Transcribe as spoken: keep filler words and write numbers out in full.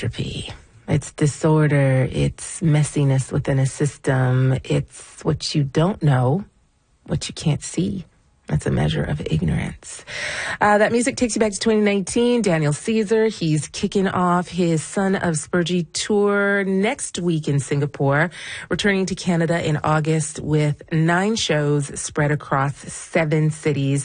entropy. It's disorder. It's messiness within a system. It's what you don't know, what you can't see. That's a measure of ignorance. Uh, that music takes you back to twenty nineteen. Daniel Caesar, he's kicking off his Son of Spurgey tour next week in Singapore, returning to Canada in August with nine shows spread across seven cities.